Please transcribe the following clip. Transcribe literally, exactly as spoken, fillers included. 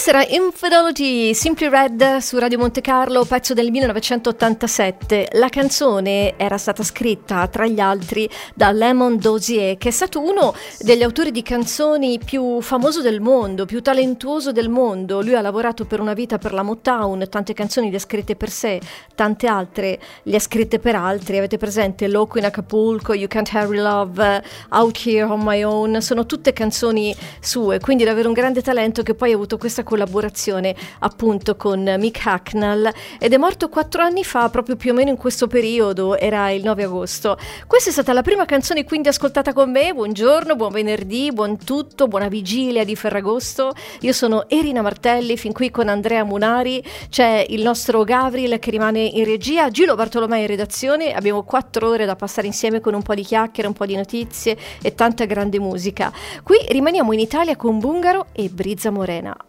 Questa era Infidelity, Simply Red su Radio Monte Carlo, pezzo del millenovecentottantasette. La canzone era stata scritta tra gli altri da Lemon Dozier, che è stato uno degli autori di canzoni più famoso del mondo, più talentuoso del mondo. Lui ha lavorato per una vita per la Motown, tante canzoni le ha scritte per sé, tante altre le ha scritte per altri. Avete presente Loco in Acapulco, You Can't Hurry Love, Out Here on My Own, sono tutte canzoni sue, quindi davvero un grande talento che poi ha avuto questa collaborazione appunto con Mick Hucknall, ed è morto quattro anni fa, proprio più o meno in questo periodo, era il nove agosto. Questa è stata la prima canzone quindi ascoltata con me. Buongiorno, buon venerdì, buon tutto, buona vigilia di Ferragosto. Io sono Erina Martelli, fin qui con Andrea Munari, c'è il nostro Gavril che rimane in regia, Gilo Bartolomei in redazione. Abbiamo quattro ore da passare insieme con un po' di chiacchiere, un po' di notizie e tanta grande musica. Qui rimaniamo in Italia con Bungaro e Brizza Morena.